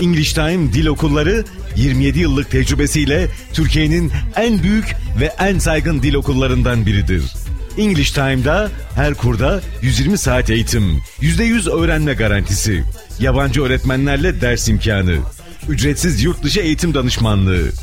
English Time Dil Okulları 27 yıllık tecrübesiyle Türkiye'nin en büyük ve en saygın dil okullarından biridir. English Time'da her kurda 120 saat eğitim, %100 öğrenme garantisi, yabancı öğretmenlerle ders imkanı, ücretsiz yurt dışı eğitim danışmanlığı.